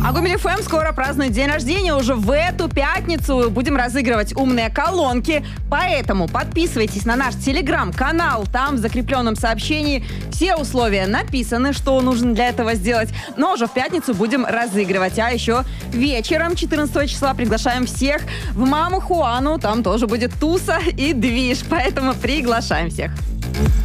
А Гомель ФМ скоро празднует день рождения. Уже в эту пятницу будем разыгрывать умные колонки. Поэтому подписывайтесь на наш телеграм-канал. Там в закрепленном сообщении все условия написаны, что нужно для этого сделать. Но уже в пятницу будем разыгрывать. А еще вечером 14 числа приглашаем всех в Маму Хуану. Там тоже будет туса и движ. Поэтому приглашаем всех.